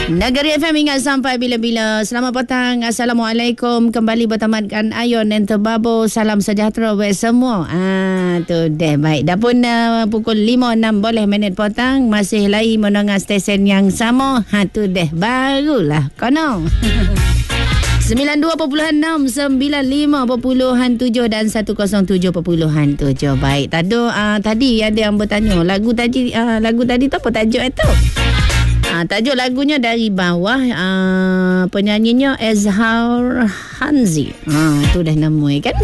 Negeri FM ingat sampai bila-bila. Selamat petang. Assalamualaikum. Kembali bertemankan Ayon dan Terbabo. Salam sejahtera buat semua. Tu deh. Baik. Dah pun pukul 5.06 boleh minit petang. Masih lagi mendengar stesen yang sama. Tu deh. Barulah. Kono. 92.6, 95.7 dan 107.7. Baik. Tadi ada yang bertanya. Lagu tadi tu apa tajuk itu? Tajuk lagunya Dari Bawah. Penyanyinya Ezhar Hanzi. Itu dah nama kan.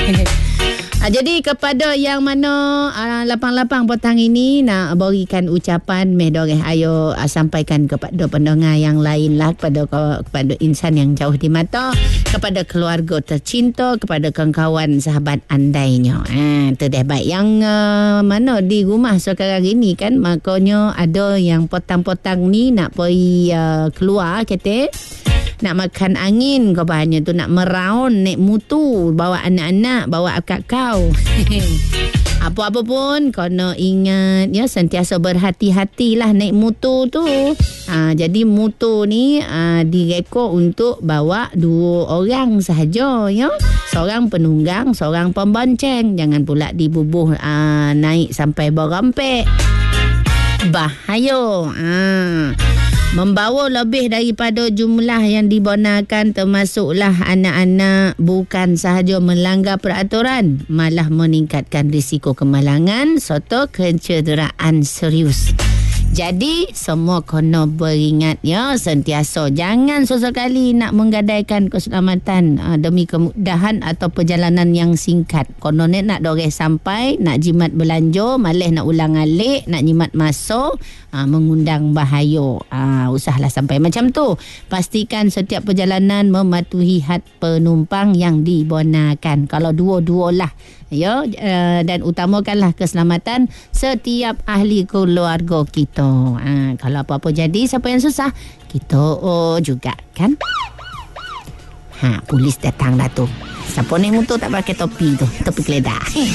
Jadi kepada yang mana lapang-lapang petang ini nak berikan ucapan doreh ayo sampaikan kepada pendengar yang lain lah, kepada insan yang jauh di mata, kepada keluarga tercinta, kepada kawan-kawan sahabat andainya. Itu dah baik. Yang mana di rumah sekarang ini kan, makanya ada yang petang-petang ni nak pergi keluar kata nak makan angin kau bahannya tu, nak meraun naik mutu, bawa anak-anak, bawa akak kau. Apa-apa pun kena ingat ya, sentiasa berhati-hatilah naik mutu tu. Jadi mutu ni direka untuk bawa 2 orang sahaja ya. Seorang penunggang, seorang pembonceng. Jangan pula dibubuh naik sampai berempek. Bahaya. Membawa lebih daripada jumlah yang dibenarkan, termasuklah anak-anak, bukan sahaja melanggar peraturan, malah meningkatkan risiko kemalangan serta kecederaan serius. Jadi semua kena beringat ya, sentiasa jangan sesekali nak menggadaikan keselamatan demi kemudahan atau perjalanan yang singkat. Konon nak doreh sampai, nak jimat belanja, malah nak ulang alik, nak jimat masuk, mengundang bahaya. Usahlah sampai macam tu. Pastikan setiap perjalanan mematuhi had penumpang yang dibenarkan. Kalau dua-dualah ya, dan utamakanlah keselamatan setiap ahli keluarga kita. Kalau apa-apa jadi, siapa yang susah? Kita juga kan. Polis datang dah tu. Siapa ni motor tak pakai topi tu, topi keledar.